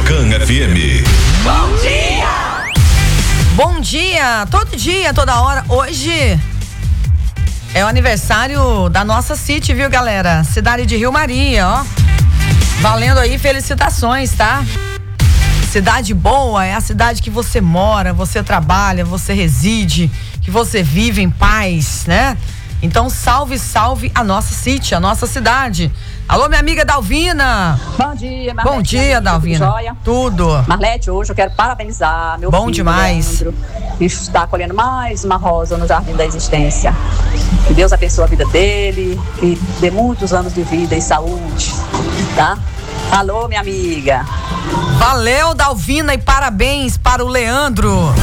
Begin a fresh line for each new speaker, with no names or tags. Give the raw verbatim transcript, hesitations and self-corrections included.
Tucano F M.
Bom dia!
Bom dia, todo dia, toda hora. Hoje é o aniversário da nossa City, viu, galera? Cidade de Rio Maria, ó. Valendo aí, felicitações, tá? Cidade boa é a cidade que você mora, você trabalha, você reside, que você vive em paz, né? Então, salve, salve a nossa City, a nossa cidade. Alô, minha amiga Dalvina.
Bom dia, Marlete.
Bom dia, Dalvina.
Tudo jóia?
Tudo.
Marlete, hoje eu quero parabenizar meu
Bom
filho,
demais.
Leandro, que está colhendo mais uma rosa no Jardim da Existência. Que Deus abençoe a vida dele, que dê muitos anos de vida e saúde, tá? Alô, minha amiga.
Valeu, Dalvina, e parabéns para o Leandro.